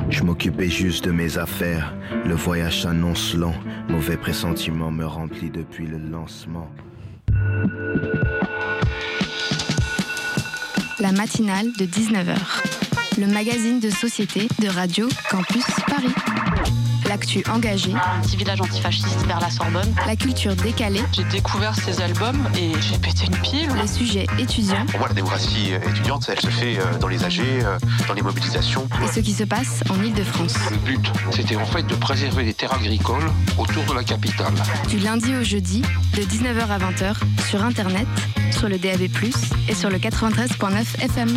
Je m'occupais juste de mes affaires. Le voyage s'annonce long. Mauvais pressentiment me remplit depuis le lancement. La matinale de 19h. Le magazine de société de Radio Campus Paris. L'actu engagée. Un petit village antifasciste vers la Sorbonne. La culture décalée. J'ai découvert ces albums et j'ai pété une pile. Les sujets étudiants. Pour moi, la démocratie étudiante, elle se fait dans les AG, dans les mobilisations. Et ce qui se passe en Île-de-France. Le but, c'était en fait de préserver les terres agricoles autour de la capitale. Du lundi au jeudi, de 19h à 20h, sur Internet, sur le DAB+, et sur le 93.9 FM.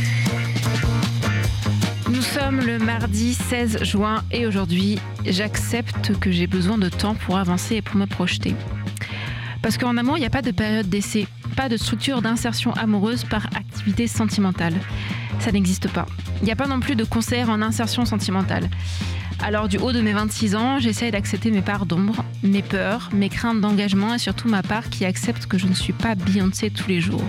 Nous sommes le mardi 16 juin et aujourd'hui, j'accepte que j'ai besoin de temps pour avancer et pour me projeter. Parce qu'en amour, il n'y a pas de période d'essai, pas de structure d'insertion amoureuse par activité sentimentale. Ça n'existe pas. Il n'y a pas non plus de concert en insertion sentimentale. Alors du haut de mes 26 ans, j'essaye d'accepter mes parts d'ombre, mes peurs, mes craintes d'engagement et surtout ma part qui accepte que je ne suis pas Beyoncé tous les jours.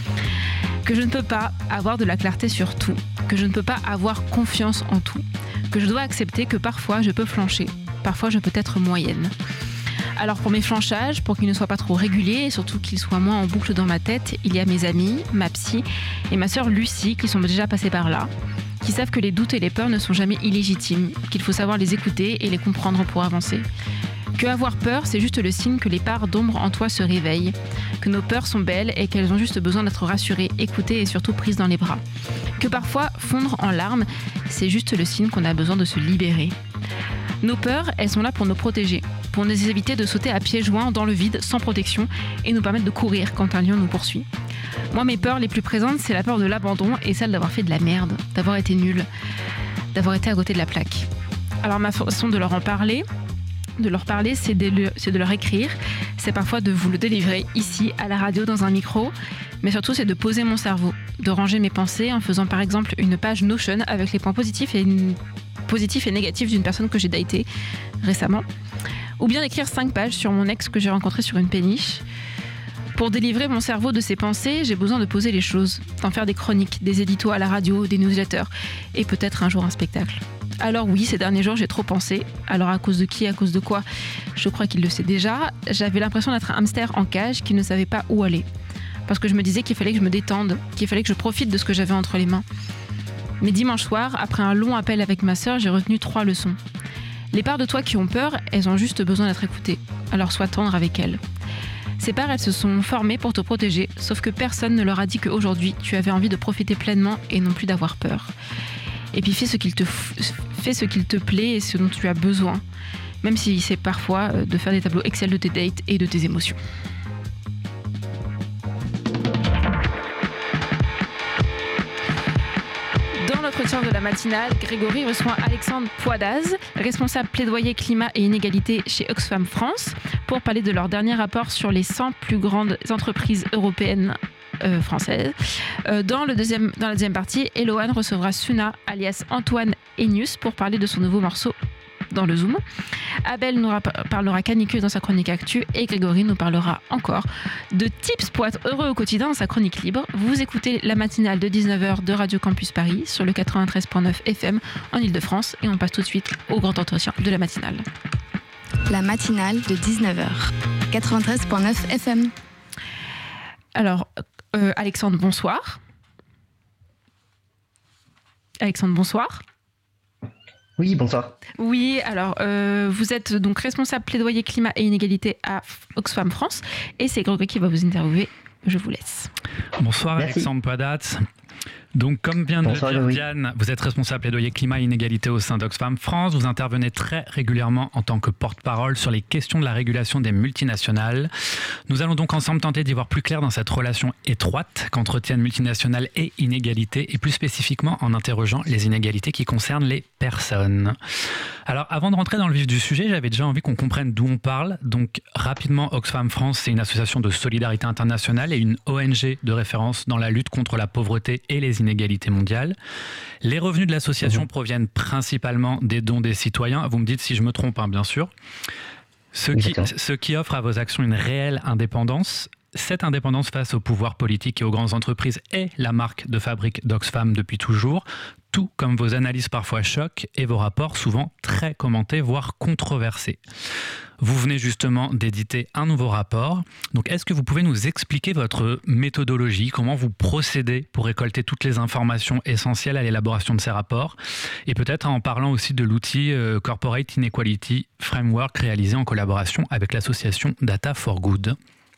Que je ne peux pas avoir de la clarté sur tout, que je ne peux pas avoir confiance en tout, que je dois accepter que parfois je peux flancher, parfois je peux être moyenne. Alors pour mes flanchages, pour qu'ils ne soient pas trop réguliers et surtout qu'ils soient moins en boucle dans ma tête, il y a mes amis, ma psy et ma sœur Lucie qui sont déjà passées par là, qui savent que les doutes et les peurs ne sont jamais illégitimes, qu'il faut savoir les écouter et les comprendre pour avancer. Que avoir peur, c'est juste le signe que les parts d'ombre en toi se réveillent, que nos peurs sont belles et qu'elles ont juste besoin d'être rassurées, écoutées et surtout prises dans les bras. Que parfois, fondre en larmes, c'est juste le signe qu'on a besoin de se libérer. Nos peurs, elles sont là pour nous protéger, pour nous éviter de sauter à pieds joints dans le vide sans protection et nous permettre de courir quand un lion nous poursuit. Moi, mes peurs les plus présentes, c'est la peur de l'abandon et celle d'avoir fait de la merde, d'avoir été nulle, d'avoir été à côté de la plaque. Alors ma façon de leur parler, c'est de leur écrire, c'est parfois de vous le délivrer ici, à la radio, dans un micro, mais surtout c'est de poser mon cerveau, de ranger mes pensées en faisant par exemple une page Notion avec les points positifs et négatifs d'une personne que j'ai datée récemment, ou bien d'écrire 5 pages sur mon ex que j'ai rencontré sur une péniche. Pour délivrer mon cerveau de ses pensées, j'ai besoin de poser les choses, d'en faire des chroniques, des éditos à la radio, des newsletters, et peut-être un jour un spectacle. Alors oui, ces derniers jours, j'ai trop pensé. Alors à cause de qui, à cause de quoi ? Je crois qu'il le sait déjà. J'avais l'impression d'être un hamster en cage qui ne savait pas où aller. Parce que je me disais qu'il fallait que je me détende, qu'il fallait que je profite de ce que j'avais entre les mains. Mais dimanche soir, après un long appel avec ma sœur, j'ai retenu 3 leçons. Les parts de toi qui ont peur, elles ont juste besoin d'être écoutées. Alors sois tendre avec elles. Ces parts, elles se sont formées pour te protéger, sauf que personne ne leur a dit qu'aujourd'hui, tu avais envie de profiter pleinement et non plus d'avoir peur. Et puis fais ce qu'il te plaît et ce dont tu as besoin, même si c'est parfois de faire des tableaux Excel de tes dates et de tes émotions. Dans l'entretien de la matinale, Grégory reçoit Alexandre Poidaz, responsable plaidoyer climat et inégalité chez Oxfam France, pour parler de leur dernier rapport sur les 100 plus grandes entreprises européennes française. Dans la deuxième partie, Eloane recevra Suna, alias Antoine Enius, pour parler de son nouveau morceau dans le Zoom. Abel nous parlera canicule dans sa chronique actu et Grégory nous parlera encore de tips pour être heureux au quotidien dans sa chronique libre. Vous écoutez la matinale de 19h de Radio Campus Paris sur le 93.9 FM en Ile-de-France et on passe tout de suite au grand entretien de la matinale. La matinale de 19h, 93.9 FM. Alors, Alexandre, bonsoir. Alexandre, bonsoir. Oui, bonsoir. Oui, alors, vous êtes donc responsable plaidoyer climat et inégalité à Oxfam France et c'est Grégory qui va vous interviewer. Je vous laisse. Bonsoir. Merci. Alexandre Poidaz. Donc, comme vient de le dire Diane, vous êtes responsable plaidoyer climat et inégalité au sein d'Oxfam France. Vous intervenez très régulièrement en tant que porte-parole sur les questions de la régulation des multinationales. Nous allons donc ensemble tenter d'y voir plus clair dans cette relation étroite qu'entretiennent multinationales et inégalités, et plus spécifiquement en interrogeant les inégalités qui concernent les personnes. Alors, avant de rentrer dans le vif du sujet, j'avais déjà envie qu'on comprenne d'où on parle. Donc, rapidement, Oxfam France, c'est une association de solidarité internationale et une ONG de référence dans la lutte contre la pauvreté et les inégalités mondiales. Les revenus de l'association proviennent principalement des dons des citoyens. Vous me dites si je me trompe, hein, bien sûr. Ce qui offre à vos actions une réelle indépendance. Cette indépendance face au pouvoir politique et aux grandes entreprises est la marque de fabrique d'Oxfam depuis toujours, tout comme vos analyses parfois choquent et vos rapports souvent très commentés, voire controversés. Vous venez justement d'éditer un nouveau rapport. Donc, est-ce que vous pouvez nous expliquer votre méthodologie, comment vous procédez pour récolter toutes les informations essentielles à l'élaboration de ces rapports, et peut-être en parlant aussi de l'outil Corporate Inequality Framework réalisé en collaboration avec l'association Data for Good.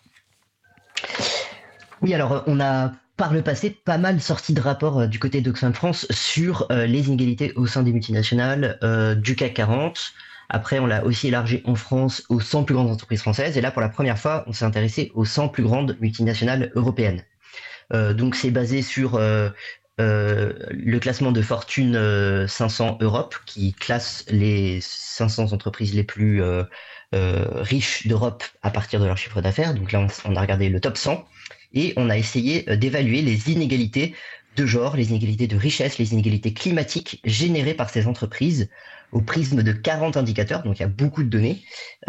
Oui, alors on a par le passé pas mal sorti de rapports du côté d'Oxfam France sur les inégalités au sein des multinationales du CAC 40. Après, on l'a aussi élargi en France aux 100 plus grandes entreprises françaises. Et là, pour la première fois, on s'est intéressé aux 100 plus grandes multinationales européennes. Donc, c'est basé sur le classement de Fortune 500 Europe, qui classe les 500 entreprises les plus riches d'Europe à partir de leur chiffre d'affaires. Donc là, on a regardé le top 100 et on a essayé d'évaluer les inégalités de genre, les inégalités de richesse, les inégalités climatiques générées par ces entreprises au prisme de 40 indicateurs, donc il y a beaucoup de données.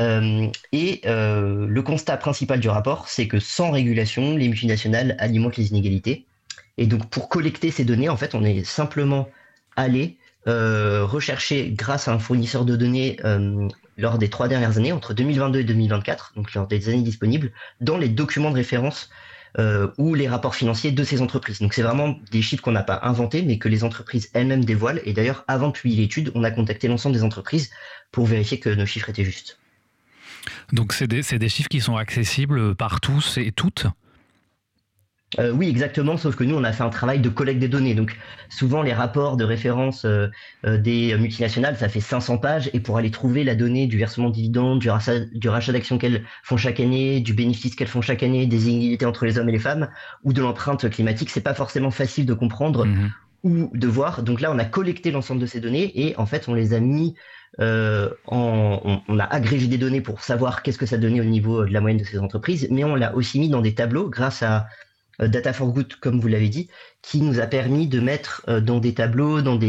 Le constat principal du rapport, c'est que sans régulation, les multinationales alimentent les inégalités. Et donc pour collecter ces données, en fait, on est simplement allé rechercher grâce à un fournisseur de données lors des 3 dernières années, entre 2022 et 2024, donc lors des années disponibles, dans les documents de référence ou les rapports financiers de ces entreprises. Donc c'est vraiment des chiffres qu'on n'a pas inventés, mais que les entreprises elles-mêmes dévoilent. Et d'ailleurs, avant de publier l'étude, on a contacté l'ensemble des entreprises pour vérifier que nos chiffres étaient justes. Donc c'est des chiffres qui sont accessibles par tous et toutes ? Oui, exactement, sauf que nous, on a fait un travail de collecte des données. Donc, souvent, les rapports de référence des multinationales, ça fait 500 pages. Et pour aller trouver la donnée du versement de dividendes, du rachat d'actions qu'elles font chaque année, du bénéfice qu'elles font chaque année, des inégalités entre les hommes et les femmes, ou de l'empreinte climatique, c'est pas forcément facile de comprendre ou de voir. Donc là, on a collecté l'ensemble de ces données et en fait, on les a mis on a agrégé des données pour savoir qu'est-ce que ça donnait au niveau de la moyenne de ces entreprises, mais on l'a aussi mis dans des tableaux grâce à Data for Good, comme vous l'avez dit, qui nous a permis de mettre dans des tableaux, dans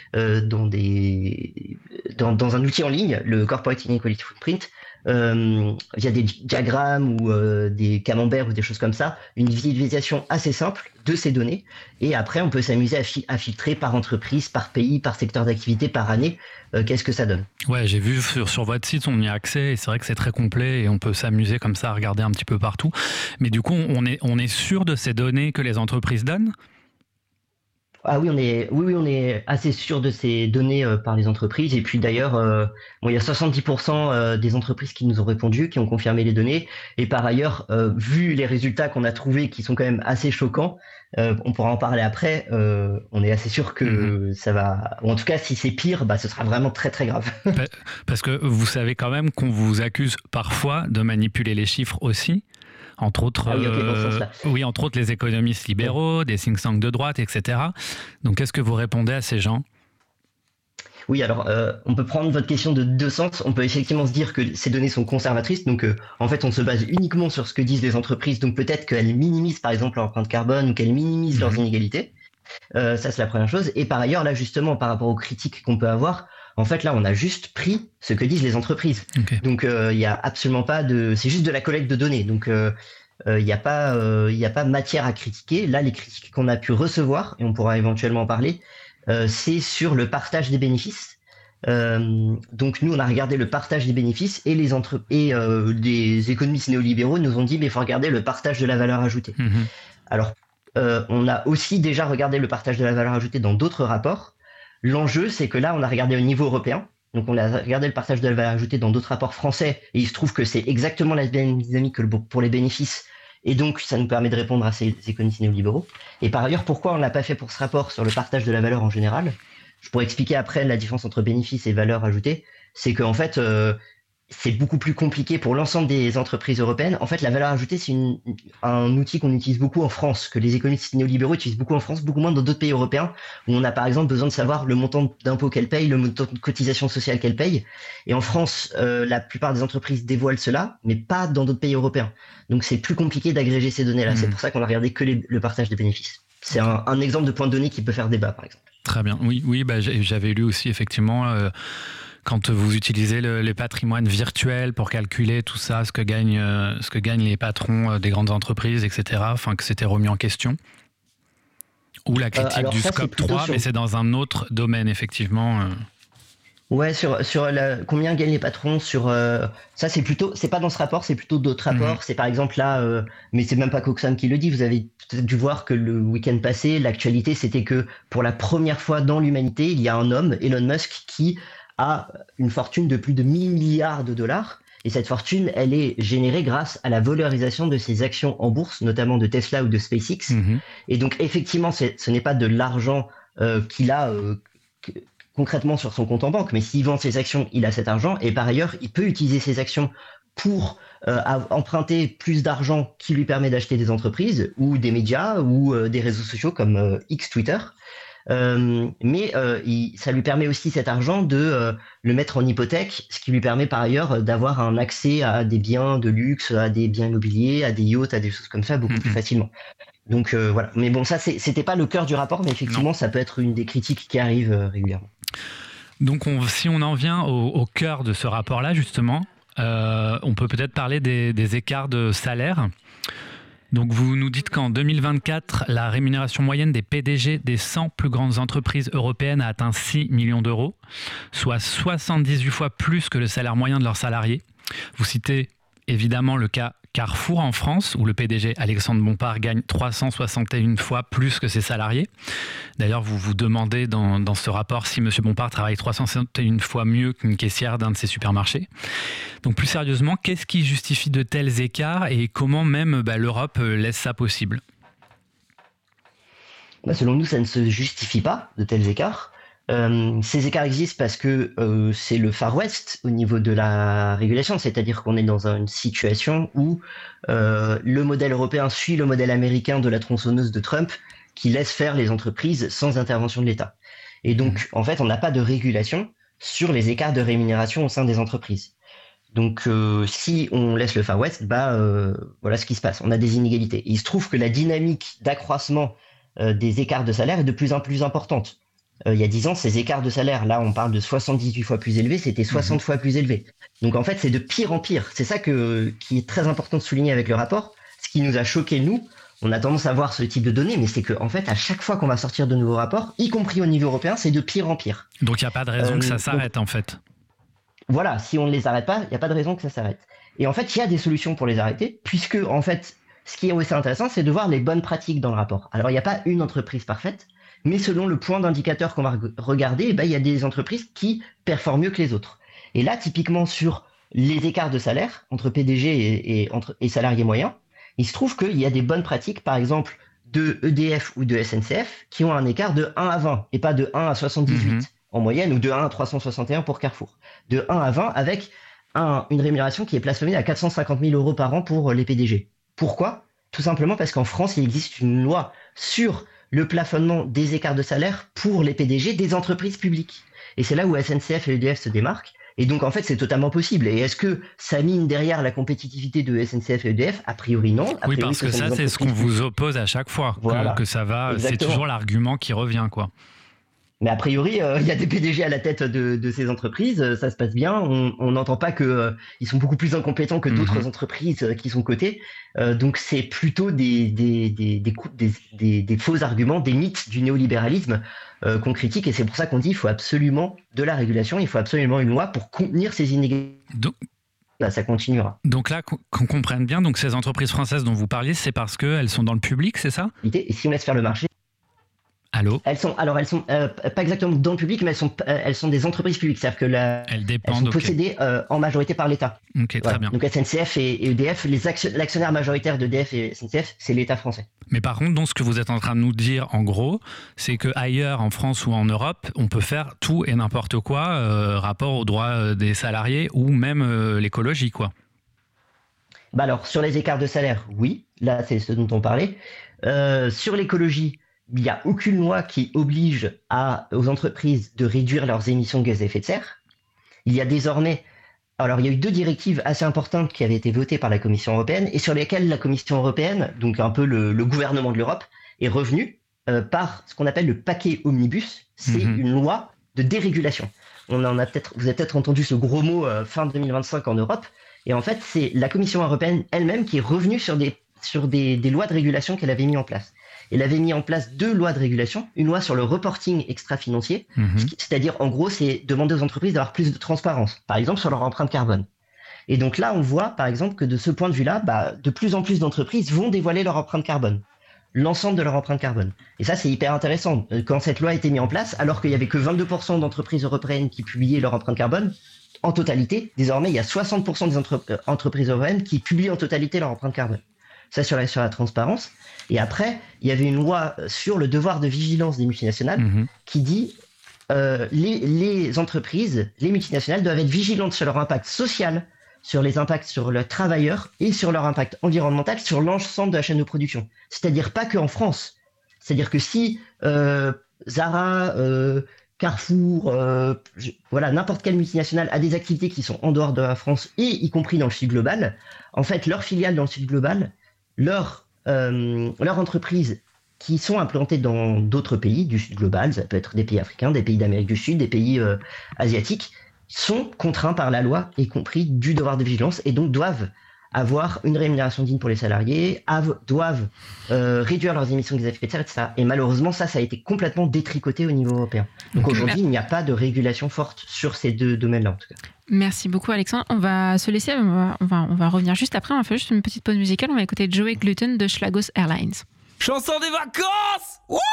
un outil en ligne, le Corporate Inequality Footprint, via des diagrammes ou des camemberts ou des choses comme ça, une visualisation assez simple de ces données. Et après, on peut s'amuser à filtrer par entreprise, par pays, par secteur d'activité, par année, qu'est-ce que ça donne. Ouais, j'ai vu sur votre site, on y a accès et c'est vrai que c'est très complet et on peut s'amuser comme ça à regarder un petit peu partout. Mais du coup, on est sûr de ces données que les entreprises donnent ? Ah oui, on est assez sûr de ces données par les entreprises. Et puis d'ailleurs, il y a 70% des entreprises qui nous ont répondu, qui ont confirmé les données. Et par ailleurs, vu les résultats qu'on a trouvés, qui sont quand même assez choquants, on pourra en parler après. On est assez sûr que ça va. Ou en tout cas, si c'est pire, ce sera vraiment très très grave. Parce que vous savez quand même qu'on vous accuse parfois de manipuler les chiffres aussi. Entre autres, entre autres les économistes libéraux, des think tanks de droite, etc. Donc, qu'est-ce que vous répondez à ces gens ? Oui, alors on peut prendre votre question de deux sens. On peut effectivement se dire que ces données sont conservatrices. Donc, en fait, on se base uniquement sur ce que disent les entreprises. Donc, peut-être qu'elles minimisent, par exemple, leur empreinte carbone ou qu'elles minimisent leurs inégalités. Ça, c'est la première chose. Et par ailleurs, là, justement, par rapport aux critiques qu'on peut avoir, en fait, là, on a juste pris ce que disent les entreprises. Okay. Donc, il n'y a absolument pas c'est juste de la collecte de données. Donc, il n'y a pas matière à critiquer. Là, les critiques qu'on a pu recevoir, et on pourra éventuellement en parler, c'est sur le partage des bénéfices. Donc, nous, on a regardé le partage des bénéfices et des économistes néolibéraux nous ont dit, mais il faut regarder le partage de la valeur ajoutée. Alors, on a aussi déjà regardé le partage de la valeur ajoutée dans d'autres rapports. L'enjeu, c'est que là, on a regardé au niveau européen. Donc, on a regardé le partage de la valeur ajoutée dans d'autres rapports français. Et il se trouve que c'est exactement la même dynamique que pour les bénéfices. Et donc, ça nous permet de répondre à ces économistes néolibéraux. Et par ailleurs, pourquoi on ne l'a pas fait pour ce rapport sur le partage de la valeur en général ? Je pourrais expliquer après la différence entre bénéfices et valeur ajoutée. C'est qu'en fait, c'est beaucoup plus compliqué pour l'ensemble des entreprises européennes. En fait, la valeur ajoutée, c'est un outil qu'on utilise beaucoup en France, que les économistes néolibéraux utilisent beaucoup en France, beaucoup moins dans d'autres pays européens, où on a par exemple besoin de savoir le montant d'impôts qu'elles payent, le montant de cotisation sociale qu'elles payent. Et en France, la plupart des entreprises dévoilent cela, mais pas dans d'autres pays européens. Donc c'est plus compliqué d'agréger ces données-là. C'est pour ça qu'on a regardé que le partage des bénéfices. C'est un exemple de point de données qui peut faire débat, par exemple. Très bien. Oui, j'avais lu aussi effectivement... quand vous utilisez les patrimoines virtuels pour calculer tout ça, ce que gagnent les patrons des grandes entreprises, etc., enfin que c'était remis en question? Ou la critique du scope 3, mais c'est dans un autre domaine, effectivement. Ouais, sur combien gagnent les patrons, ça c'est pas dans ce rapport, c'est plutôt d'autres rapports. C'est par exemple là, mais c'est même pas Coxam qui le dit, vous avez peut-être dû voir que le week-end passé, l'actualité c'était que pour la première fois dans l'humanité, il y a un homme, Elon Musk, qui a une fortune de plus de 1000 milliards de dollars. Et cette fortune, elle est générée grâce à la valorisation de ses actions en bourse, notamment de Tesla ou de SpaceX. Et donc, effectivement, ce n'est pas de l'argent qu'il a concrètement sur son compte en banque, mais s'il vend ses actions, il a cet argent. Et par ailleurs, il peut utiliser ses actions pour emprunter plus d'argent qui lui permet d'acheter des entreprises ou des médias ou des réseaux sociaux comme X Twitter. Mais ça lui permet aussi cet argent de le mettre en hypothèque, ce qui lui permet par ailleurs d'avoir un accès à des biens de luxe, à des biens immobiliers, à des yachts, à des choses comme ça beaucoup plus facilement. Donc voilà. Mais bon, ça c'était pas le cœur du rapport, mais effectivement ça peut être une des critiques qui arrivent régulièrement. Donc si on en vient au cœur de ce rapport-là justement, on peut peut-être parler des écarts de salaire. Donc vous nous dites qu'en 2024, la rémunération moyenne des PDG des 100 plus grandes entreprises européennes a atteint 6 millions d'euros, soit 78 fois plus que le salaire moyen de leurs salariés. Vous citez évidemment le cas Carrefour en France, où le PDG Alexandre Bompard gagne 361 fois plus que ses salariés. D'ailleurs, vous vous demandez dans ce rapport si M. Bompard travaille 361 fois mieux qu'une caissière d'un de ses supermarchés. Donc plus sérieusement, qu'est-ce qui justifie de tels écarts et comment même l'Europe laisse ça possible ? Selon nous, ça ne se justifie pas de tels écarts. Ces écarts existent parce que c'est le Far West au niveau de la régulation, c'est-à-dire qu'on est dans une situation où le modèle européen suit le modèle américain de la tronçonneuse de Trump qui laisse faire les entreprises sans intervention de l'État. Et donc, en fait, on n'a pas de régulation sur les écarts de rémunération au sein des entreprises. Donc, si on laisse le Far West, voilà ce qui se passe. On a des inégalités. Et il se trouve que la dynamique d'accroissement des écarts de salaire est de plus en plus importante. Il y a 10 ans, ces écarts de salaire, là on parle de 78 fois plus élevés, c'était 60 fois plus élevé. Donc en fait, c'est de pire en pire. C'est ça qui est très important de souligner avec le rapport. Ce qui nous a choqué, nous, on a tendance à voir ce type de données, mais c'est qu'en fait, à chaque fois qu'on va sortir de nouveaux rapports, y compris au niveau européen, c'est de pire en pire. Donc il n'y a pas de raison que ça s'arrête en fait. Voilà, si on ne les arrête pas, il n'y a pas de raison que ça s'arrête. Et en fait, il y a des solutions pour les arrêter, puisque en fait, ce qui est aussi intéressant, c'est de voir les bonnes pratiques dans le rapport. Alors il n'y a pas une entreprise parfaite, mais selon le point d'indicateur qu'on va regarder, il y a des entreprises qui performent mieux que les autres. Et là, typiquement sur les écarts de salaire entre PDG et salariés moyens, il se trouve qu'il y a des bonnes pratiques, par exemple de EDF ou de SNCF, qui ont un écart de 1 à 20 et pas de 1 à 78 en moyenne ou de 1 à 361 pour Carrefour. De 1 à 20 avec une rémunération qui est plafonnée à 450 000 euros par an pour les PDG. Pourquoi ? Tout simplement parce qu'en France, il existe une loi sur le plafonnement des écarts de salaire pour les PDG des entreprises publiques. Et c'est là où SNCF et EDF se démarquent. Et donc, en fait, c'est totalement possible. Et est-ce que ça mine derrière la compétitivité de SNCF et EDF ? A priori, non. Oui, parce que ça, c'est ce qu'on vous oppose à chaque fois. Voilà. Que ça va, exactement. C'est toujours l'argument qui revient, quoi. Mais a priori, il y a des PDG à la tête de ces entreprises, ça se passe bien. On n'entend pas qu'ils sont beaucoup plus incompétents que d'autres entreprises qui sont cotées. Donc c'est plutôt des faux arguments, des mythes du néolibéralisme qu'on critique. Et c'est pour ça qu'on dit qu'il faut absolument de la régulation, il faut absolument une loi pour contenir ces inégalités. Là, ça continuera. Donc là, qu'on comprenne bien, donc ces entreprises françaises dont vous parliez, c'est parce qu'elles sont dans le public, c'est ça ? Et si on laisse faire le marché. Allô ? Elles sont pas exactement dans le public, mais elles sont des entreprises publiques, c'est-à-dire que elles sont possédées en majorité par l'État. Ok, très bien. Donc SNCF et EDF, l'actionnaire majoritaire d'EDF et SNCF, c'est l'État français. Mais par contre, donc, ce que vous êtes en train de nous dire, en gros, c'est qu'ailleurs, en France ou en Europe, on peut faire tout et n'importe quoi rapport aux droits des salariés ou même l'écologie, quoi. Alors, sur les écarts de salaire, oui, là, c'est ce dont on parlait. Sur l'écologie, il n'y a aucune loi qui oblige aux entreprises de réduire leurs émissions de gaz à effet de serre. Il y a désormais... Alors, il y a eu 2 directives assez importantes qui avaient été votées par la Commission européenne et sur lesquelles la Commission européenne, donc un peu le gouvernement de l'Europe, est revenu par ce qu'on appelle le paquet omnibus. C'est une loi dérégulation. Vous avez peut-être entendu ce gros mot fin 2025 en Europe. Et en fait, c'est la Commission européenne elle-même qui est revenue sur des lois de régulation qu'elle avait mis en place. Elle avait mis en place 2 lois de régulation, une loi sur le reporting extra-financier, c'est-à-dire en gros, c'est demander aux entreprises d'avoir plus de transparence, par exemple sur leur empreinte carbone. Et donc là, on voit par exemple que de ce point de vue-là, de plus en plus d'entreprises vont dévoiler leur empreinte carbone, l'ensemble de leur empreinte carbone. Et ça, c'est hyper intéressant. Quand cette loi a été mise en place, alors qu'il y avait que 22% d'entreprises européennes qui publiaient leur empreinte carbone, en totalité, désormais, il y a 60% des entreprises européennes qui publient en totalité leur empreinte carbone. Ça sur la transparence. Et après, il y avait une loi sur le devoir de vigilance des multinationales qui dit les entreprises, les multinationales doivent être vigilantes sur leur impact social, sur les impacts sur leurs travailleurs et sur leur impact environnemental sur l'ensemble de la chaîne de production. C'est-à-dire pas qu'en France. C'est-à-dire que si Zara, Carrefour, n'importe quelle multinationale a des activités qui sont en dehors de la France et y compris dans le sud global, en fait, leurs filiales dans le sud global, leurs entreprises qui sont implantées dans d'autres pays du sud global, ça peut être des pays africains, des pays d'Amérique du Sud, des pays asiatiques, sont contraints par la loi, y compris du devoir de vigilance, et donc doivent avoir une rémunération digne pour les salariés, doivent réduire leurs émissions de gaz à effet de serre, etc. Et malheureusement, ça a été complètement détricoté au niveau européen. Donc aujourd'hui, il n'y a pas de régulation forte sur ces 2 domaines-là, en tout cas. Merci beaucoup, Alexandre. On va se laisser, on va revenir juste après. On va faire juste une petite pause musicale. On va écouter Joey Gluten de Schlagos Airlines. Chanson des vacances! Wouh!